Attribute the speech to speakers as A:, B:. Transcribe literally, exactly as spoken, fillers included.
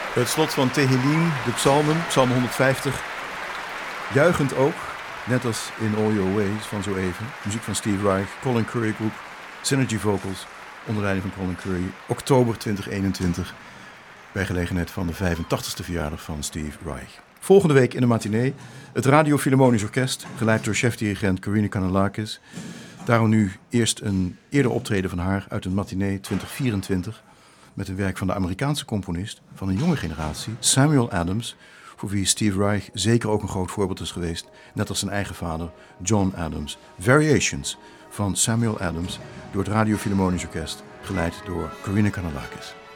A: Het slot van Tehillim, de psalmen, psalm honderdvijftig. Juichend ook, net als in All Your Ways van zo even. Muziek van Steve Reich, Colin Currie Group, Synergy Vocals, onder leiding van Colin Currie. Oktober twintig eenentwintig, bij gelegenheid van de vijfentachtigste verjaardag van Steve Reich. Volgende week in de matinee het Radio Philharmonisch Orkest, geleid door chefdirigent Corina Kanellakis. Daarom nu eerst een eerder optreden van haar uit een matinee twintig vierentwintig... met een werk van de Amerikaanse componist van een jonge generatie, Samuel Adams, voor wie Steve Reich zeker ook een groot voorbeeld is geweest, net als zijn eigen vader John Adams. Variations van Samuel Adams door het Radio Philharmonisch Orkest, geleid door Corina Kanellakis.